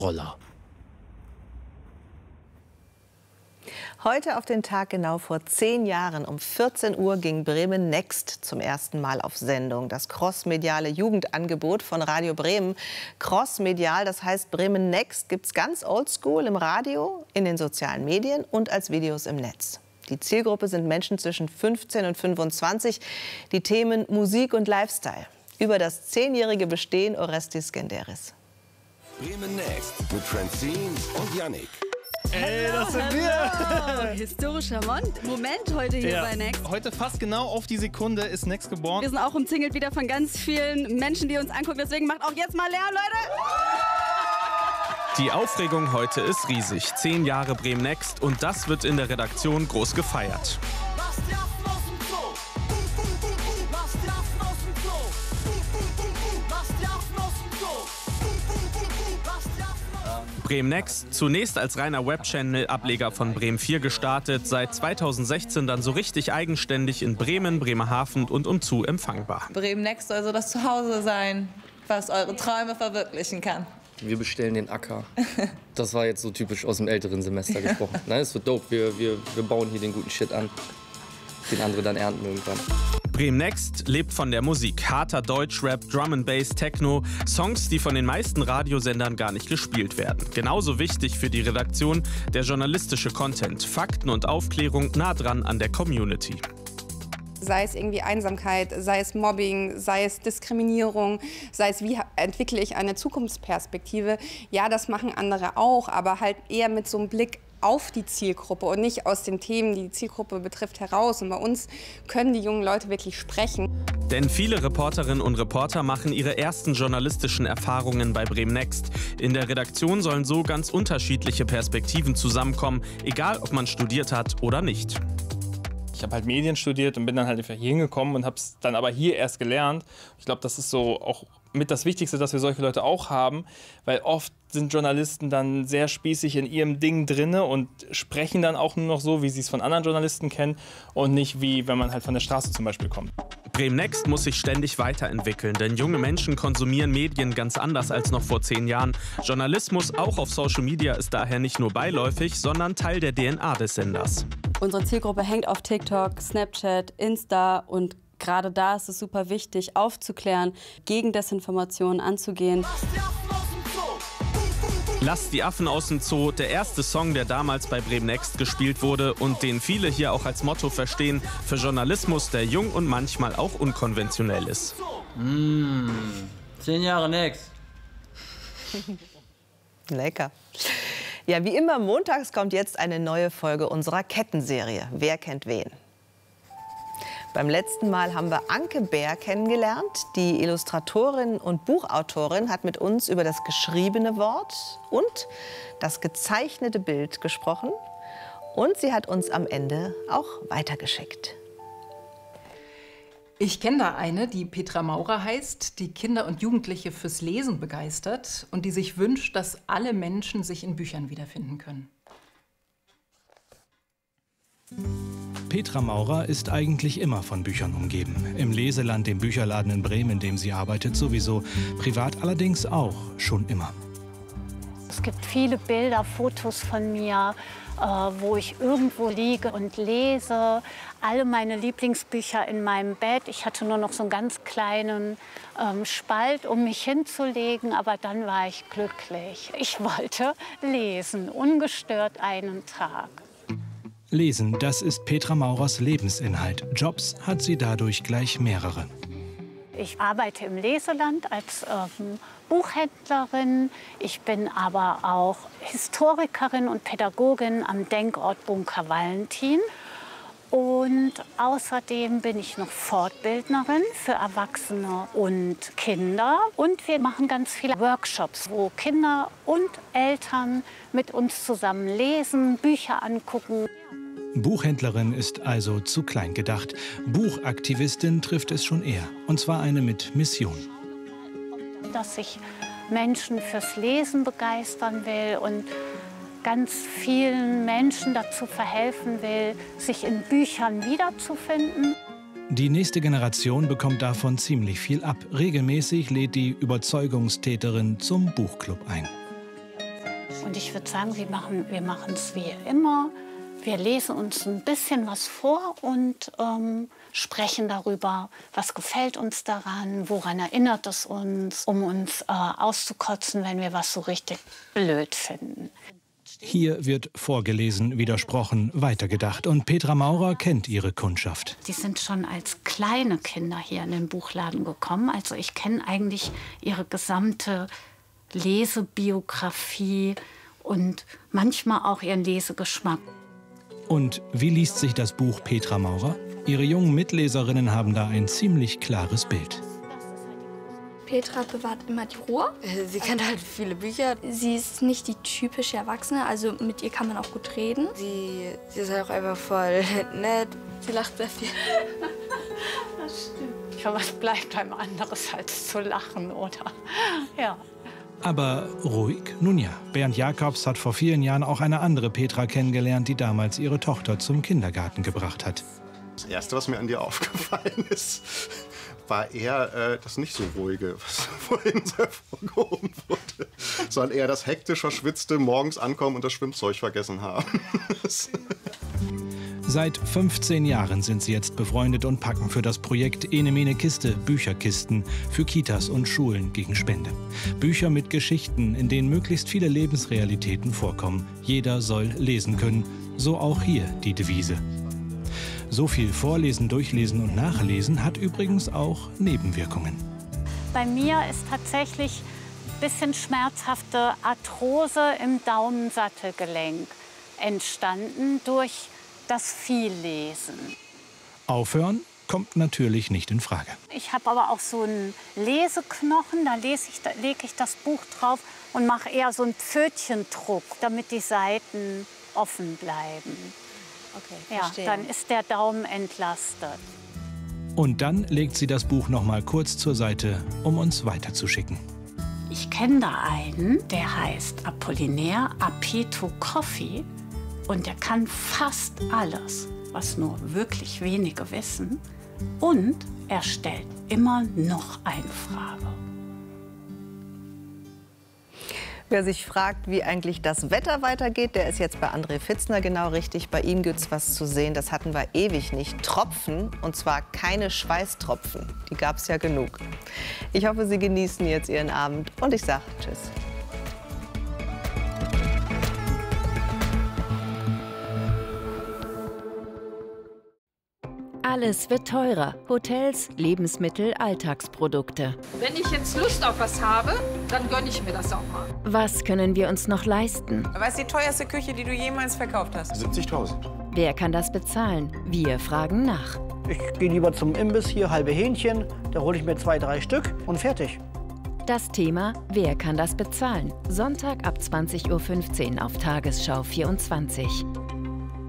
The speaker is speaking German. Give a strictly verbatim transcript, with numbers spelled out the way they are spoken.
Roller. Heute auf den Tag genau vor zehn Jahren um vierzehn Uhr ging Bremen Next zum ersten Mal auf Sendung. Das crossmediale Jugendangebot von Radio Bremen. Crossmedial, das heißt Bremen Next gibt es ganz oldschool im Radio, in den sozialen Medien und als Videos im Netz. Die Zielgruppe sind Menschen zwischen fünfzehn und fünfundzwanzig. Die Themen Musik und Lifestyle. Über das zehnjährige Bestehen Orestis Skenderis. Bremen Next mit Francine und Yannick. Ey, das sind wir! Historischer Moment heute hier ja. bei Next. Heute fast genau auf die Sekunde ist Next geboren. Wir sind auch umzingelt wieder von ganz vielen Menschen, die uns angucken. Deswegen macht auch jetzt mal Lärm, Leute! Die Aufregung heute ist riesig. Zehn Jahre Bremen Next und das wird in der Redaktion groß gefeiert. Bremen Next, zunächst als reiner Webchannel-Ableger von Bremen vier gestartet, seit zweitausendsechzehn dann so richtig eigenständig in Bremen, Bremerhaven und umzu empfangbar. Bremen Next soll so das Zuhause sein, was eure Träume verwirklichen kann. Wir bestellen den Acker. Das war jetzt so typisch aus dem älteren Semester gesprochen. Nein, es wird dope. Wir, wir, wir bauen hier den guten Shit an, den andere dann ernten irgendwann. Bremen Next lebt von der Musik. Harter Deutschrap, Drum and Bass, Techno. Songs, die von den meisten Radiosendern gar nicht gespielt werden. Genauso wichtig für die Redaktion der journalistische Content. Fakten und Aufklärung nah dran an der Community. Sei es irgendwie Einsamkeit, sei es Mobbing, sei es Diskriminierung, sei es wie entwickle ich eine Zukunftsperspektive. Ja, das machen andere auch, aber halt eher mit so einem Blick auf die Zielgruppe und nicht aus den Themen, die die Zielgruppe betrifft, heraus. Und bei uns können die jungen Leute wirklich sprechen. Denn viele Reporterinnen und Reporter machen ihre ersten journalistischen Erfahrungen bei Bremen Next. In der Redaktion sollen so ganz unterschiedliche Perspektiven zusammenkommen, egal ob man studiert hat oder nicht. Ich habe halt Medien studiert und bin dann halt einfach hier hingekommen und habe es dann aber hier erst gelernt. Ich glaube, das ist so auch mit das Wichtigste, dass wir solche Leute auch haben, weil oft sind Journalisten dann sehr spießig in ihrem Ding drinne und sprechen dann auch nur noch so, wie sie es von anderen Journalisten kennen und nicht wie, wenn man halt von der Straße zum Beispiel kommt. Bremen Next muss sich ständig weiterentwickeln, denn junge Menschen konsumieren Medien ganz anders als noch vor zehn Jahren. Journalismus auch auf Social Media ist daher nicht nur beiläufig, sondern Teil der D N A des Senders. Unsere Zielgruppe hängt auf TikTok, Snapchat, Insta und gerade da ist es super wichtig, aufzuklären, gegen Desinformationen anzugehen. Lass die Affen aus dem Zoo, der erste Song, der damals bei Bremen Next gespielt wurde und den viele hier auch als Motto verstehen für Journalismus, der jung und manchmal auch unkonventionell ist. Mmh, zehn Jahre Next. Lecker. Ja, wie immer montags kommt jetzt eine neue Folge unserer Kettenserie Wer kennt wen? Beim letzten Mal haben wir Anke Bär kennengelernt. Die Illustratorin und Buchautorin hat mit uns über das geschriebene Wort und das gezeichnete Bild gesprochen. Und sie hat uns am Ende auch weitergeschickt. Ich kenne da eine, die Petra Maurer heißt, die Kinder und Jugendliche fürs Lesen begeistert und die sich wünscht, dass alle Menschen sich in Büchern wiederfinden können. Petra Maurer ist eigentlich immer von Büchern umgeben. Im Leseland, dem Bücherladen in Bremen, in dem sie arbeitet, sowieso. Privat allerdings auch, schon immer. Es gibt viele Bilder, Fotos von mir, äh, wo ich irgendwo liege und lese. Alle meine Lieblingsbücher in meinem Bett. Ich hatte nur noch so einen ganz kleinen ähm, Spalt, um mich hinzulegen, aber dann war ich glücklich. Ich wollte lesen, ungestört einen Tag. Lesen, das ist Petra Maurers Lebensinhalt. Jobs hat sie dadurch gleich mehrere. Ich arbeite im Leseland als ähm, Buchhändlerin. Ich bin aber auch Historikerin und Pädagogin am Denkort Bunker Valentin. Und außerdem bin ich noch Fortbildnerin für Erwachsene und Kinder. Und wir machen ganz viele Workshops, wo Kinder und Eltern mit uns zusammen lesen, Bücher angucken. Buchhändlerin ist also zu klein gedacht. Buchaktivistin trifft es schon eher. Und zwar eine mit Mission. Dass ich Menschen fürs Lesen begeistern will und ganz vielen Menschen dazu verhelfen will, sich in Büchern wiederzufinden. Die nächste Generation bekommt davon ziemlich viel ab. Regelmäßig lädt die Überzeugungstäterin zum Buchclub ein. Und ich würde sagen, wir machen wir machen es wie immer. Wir lesen uns ein bisschen was vor und ähm, sprechen darüber, was gefällt uns daran, woran erinnert es uns, um uns äh, auszukotzen, wenn wir was so richtig blöd finden. Hier wird vorgelesen, widersprochen, weitergedacht. Und Petra Maurer kennt ihre Kundschaft. Die sind schon als kleine Kinder hier in den Buchladen gekommen. Also ich kenne eigentlich ihre gesamte Lesebiografie und manchmal auch ihren Lesegeschmack. Und wie liest sich das Buch Petra Maurer? Ihre jungen Mitleserinnen haben da ein ziemlich klares Bild. Petra bewahrt immer die Ruhe. Sie kennt halt viele Bücher. Sie ist nicht die typische Erwachsene, also mit ihr kann man auch gut reden. Sie, sie ist halt auch einfach voll nett. Sie lacht sehr viel. Das stimmt. Ja, was bleibt einem anderes als zu lachen, oder? Ja. Aber ruhig? Nun ja, Bernd Jacobs hat vor vielen Jahren auch eine andere Petra kennengelernt, die damals ihre Tochter zum Kindergarten gebracht hat. Das Erste, was mir an dir aufgefallen ist, war eher äh, das nicht so ruhige, was vorhin so hervorgehoben wurde, sondern eher das hektisch verschwitzte, morgens ankommen und das Schwimmzeug vergessen haben. Seit fünfzehn Jahren sind sie jetzt befreundet und packen für das Projekt Ene Mene Kiste Bücherkisten für Kitas und Schulen gegen Spende. Bücher mit Geschichten, in denen möglichst viele Lebensrealitäten vorkommen. Jeder soll lesen können, so auch hier die Devise. So viel Vorlesen, Durchlesen und Nachlesen hat übrigens auch Nebenwirkungen. Bei mir ist tatsächlich ein bisschen schmerzhafte Arthrose im Daumensattelgelenk entstanden durch das Viellesen. Aufhören kommt natürlich nicht in Frage. Ich habe aber auch so einen Leseknochen, da, lese ich, da lege ich das Buch drauf und mache eher so einen Pfötchendruck, damit die Seiten offen bleiben. Okay, ja, verstehe. dann ist der Daumen entlastet. Und dann legt sie das Buch noch mal kurz zur Seite, um uns weiterzuschicken. Ich kenne da einen, der heißt Apollinaire Apeto Coffee. Und der kann fast alles, was nur wirklich wenige wissen. Und er stellt immer noch eine Frage. Wer sich fragt, wie eigentlich das Wetter weitergeht, der ist jetzt bei André Pfitzner genau richtig. Bei ihm gibt es was zu sehen, das hatten wir ewig nicht. Tropfen, und zwar keine Schweißtropfen. Die gab es ja genug. Ich hoffe, Sie genießen jetzt Ihren Abend und ich sage Tschüss. Alles wird teurer. Hotels, Lebensmittel, Alltagsprodukte. Wenn ich jetzt Lust auf was habe, dann gönne ich mir das auch mal. Was können wir uns noch leisten? Was ist die teuerste Küche, die du jemals verkauft hast? siebzigtausend. Wer kann das bezahlen? Wir fragen nach. Ich gehe lieber zum Imbiss, hier halbe Hähnchen, da hole ich mir zwei, drei Stück und fertig. Das Thema Wer kann das bezahlen? Sonntag ab zwanzig Uhr fünfzehn auf Tagesschau vierundzwanzig.